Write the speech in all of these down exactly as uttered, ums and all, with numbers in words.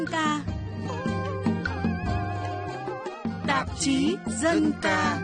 ca. Tạp chí Dân ca.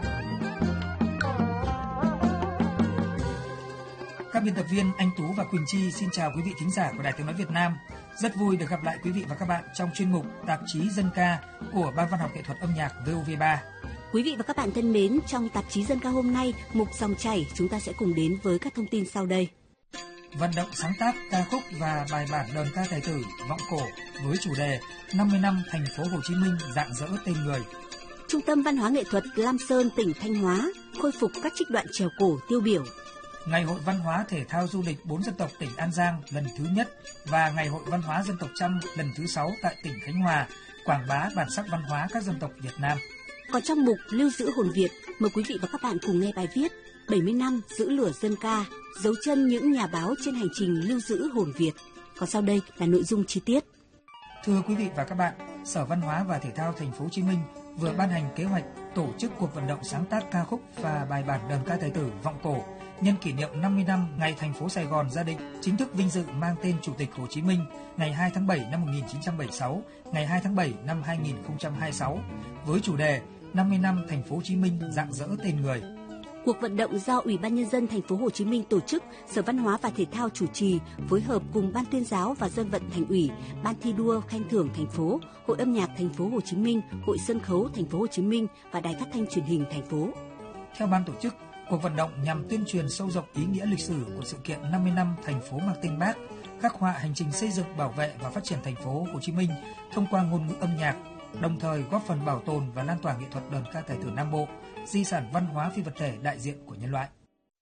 Các biên tập viên Anh Tú và Quỳnh Chi xin chào quý vị thính giả của Đài Tiếng nói Việt Nam. Rất vui được gặp lại quý vị và các bạn trong chuyên mục Tạp chí Dân ca của Ban Văn học Nghệ thuật Âm nhạc vê o vê ba. Quý vị và các bạn thân mến, trong Tạp chí Dân ca hôm nay, mục Dòng chảy, chúng ta sẽ cùng đến với các thông tin sau đây. Vận động sáng tác ca khúc và bài bản đờn ca tài tử vọng cổ với chủ đề năm mươi năm thành phố Hồ Chí Minh rạng rỡ tên người. Trung tâm Văn hóa Nghệ thuật Lam Sơn, tỉnh Thanh Hóa khôi phục các trích đoạn chèo cổ tiêu biểu. Ngày hội văn hóa thể thao du lịch bốn dân tộc tỉnh An Giang lần thứ nhất và Ngày hội văn hóa dân tộc Chăm lần thứ sáu tại tỉnh Khánh Hòa quảng bá bản sắc văn hóa các dân tộc Việt Nam. Còn trong mục Lưu giữ hồn Việt, mời quý vị và các bạn cùng nghe bài viết bảy mươi năm giữ lửa dân ca, dấu chân những nhà báo trên hành trình lưu giữ hồn Việt. Còn sau đây là nội dung chi tiết. Thưa quý vị và các bạn, Sở Văn hóa và Thể thao Thành phố Hồ Chí Minh vừa ban hành kế hoạch tổ chức cuộc vận động sáng tác ca khúc và bài bản đờn ca tài tử vọng cổ nhân kỷ niệm năm mươi năm ngày thành phố Sài Gòn ra định chính thức vinh dự mang tên Chủ tịch Hồ Chí Minh ngày hai tháng bảy năm một nghìn chín trăm bảy mươi sáu, ngày hai tháng bảy năm hai nghìn không trăm hai mươi sáu với chủ đề năm mươi năm thành phố Hồ Chí Minh rạng rỡ tên người. Cuộc vận động do Ủy ban Nhân dân Thành phố Hồ Chí Minh tổ chức, Sở Văn hóa và Thể thao chủ trì, phối hợp cùng Ban Tuyên giáo và Dân vận Thành ủy, Ban thi đua khen thưởng thành phố, Hội âm nhạc Thành phố Hồ Chí Minh, Hội sân khấu Thành phố Hồ Chí Minh và Đài phát thanh truyền hình thành phố. Theo ban tổ chức, cuộc vận động nhằm tuyên truyền sâu rộng ý nghĩa lịch sử của sự kiện năm mươi năm thành phố mang tên Bác, khắc họa hành trình xây dựng, bảo vệ và phát triển thành phố Hồ Chí Minh thông qua ngôn ngữ âm nhạc, đồng thời góp phần bảo tồn và lan tỏa nghệ thuật đờn ca tài tử Nam Bộ, di sản văn hóa phi vật thể đại diện của nhân loại.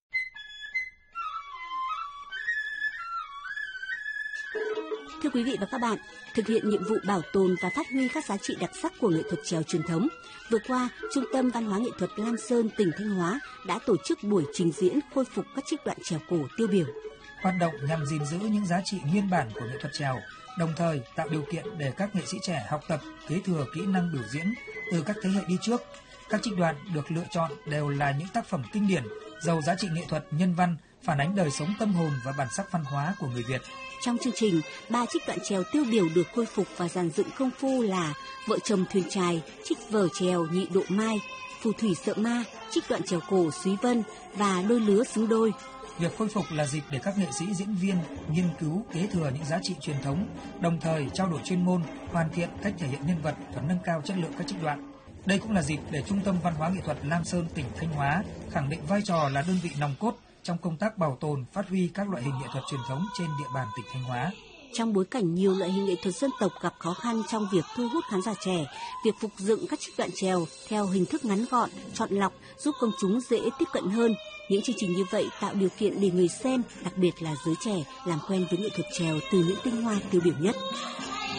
Thưa quý vị và các bạn, thực hiện nhiệm vụ bảo tồn và phát huy các giá trị đặc sắc của nghệ thuật chèo truyền thống, vừa qua, Trung tâm Văn hóa Nghệ thuật Lam Sơn, tỉnh Thanh Hóa đã tổ chức buổi trình diễn khôi phục các trích đoạn chèo cổ tiêu biểu. Hoạt động nhằm gìn giữ những giá trị nguyên bản của nghệ thuật chèo, đồng thời tạo điều kiện để các nghệ sĩ trẻ học tập, kế thừa kỹ năng biểu diễn từ các thế hệ đi trước. Các trích đoạn được lựa chọn đều là những tác phẩm kinh điển, giàu giá trị nghệ thuật, nhân văn, phản ánh đời sống tâm hồn và bản sắc văn hóa của người Việt. Trong chương trình, ba trích đoạn chèo tiêu biểu được khôi phục và dàn dựng công phu là Vợ chồng thuyền chài, trích vở chèo Nhị Độ Mai, Phù thủy sợ ma, trích đoạn chèo cổ Súy Vân và Đôi lứa xứng đôi. Việc khôi phục là dịp để các nghệ sĩ diễn viên nghiên cứu kế thừa những giá trị truyền thống, đồng thời trao đổi chuyên môn, hoàn thiện cách thể hiện nhân vật và nâng cao chất lượng các trích đoạn. Đây cũng là dịp để Trung tâm Văn hóa Nghệ thuật Lam Sơn, tỉnh Thanh Hóa khẳng định vai trò là đơn vị nòng cốt trong công tác bảo tồn, phát huy các loại hình nghệ thuật truyền thống trên địa bàn tỉnh Thanh Hóa. Trong bối cảnh nhiều loại hình nghệ thuật dân tộc gặp khó khăn trong việc thu hút khán giả trẻ, việc phục dựng các trích đoạn chèo theo hình thức ngắn gọn, chọn lọc giúp công chúng dễ tiếp cận hơn. Những chương trình như vậy tạo điều kiện để người xem, đặc biệt là giới trẻ, làm quen với nghệ thuật chèo từ những tinh hoa tiêu biểu nhất.